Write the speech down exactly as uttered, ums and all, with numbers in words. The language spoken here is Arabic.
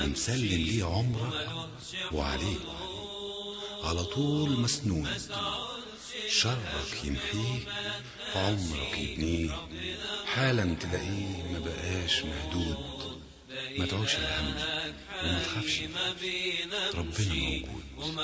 مسلم ليه عمرك وعليك على طول مسنون، شرك يمحيه عمرك يبنيه، حالا تلاقيه ما بقاش مهدود. ما تعوش الهم وما تخافش، ربنا موجود.